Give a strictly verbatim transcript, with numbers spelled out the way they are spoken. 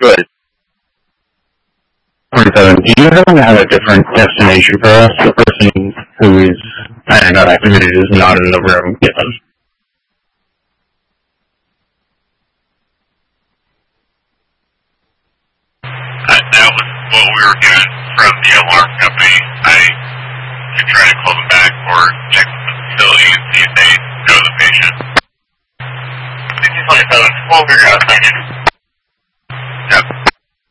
Good. forty-seven, do you happen to have a different destination for us? The person who is planning that activity is not in the room given. Uh, that was what we were given from the alarm company. I can try to call them back or check with the facility and see if they know the patient. sixty twenty-seven, we'll figure out a second.